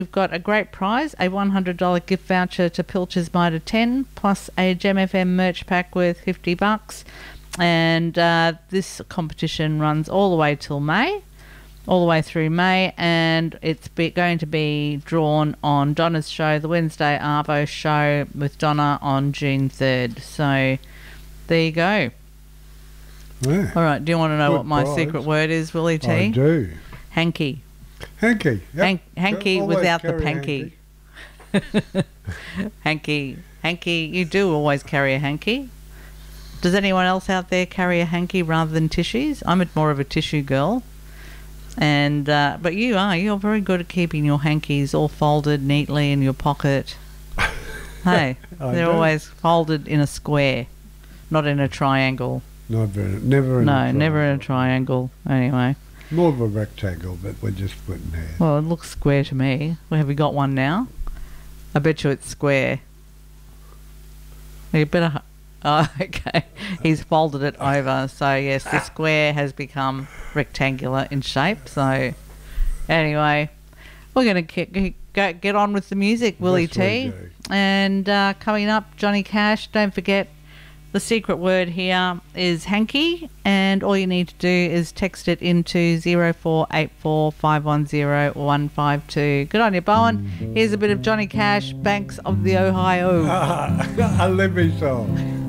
we've got a great prize, a $100 gift voucher to Pilcher's Mitre 10, plus a Gem FM merch pack worth $50. And this competition runs all the way till May, all the way through May, and it's going to be drawn on Donna's show, the Wednesday Arvo show with Donna on June 3rd. So there you go. Yeah. All right, do you want to know Good what my prize. secret word is, Willie T? I do. Hanky. Hanky. Yep. Hanky Always without the carry a panky. Hanky. You do always carry a hanky. Does anyone else out there carry a hanky rather than tissues? I'm more of a tissue girl. And but you're very good at keeping your hankies all folded neatly in your pocket. Hey, they're always folded in a square, not in a triangle. Never Never in a triangle. Anyway. More of a rectangle, but we're just splitting hairs. Well, it looks square to me. Well, have you got one now? I bet you it's square. You better... Oh, okay. He's folded it over. So, yes, the square has become rectangular in shape. So, anyway, we're going to get on with the music, Willie T. And coming up, Johnny Cash. Don't forget, the secret word here is hanky, and all you need to do is text it into 0484 510 152. Good on you, Bowen. Here's a bit of Johnny Cash, Banks of the Ohio. I love me song.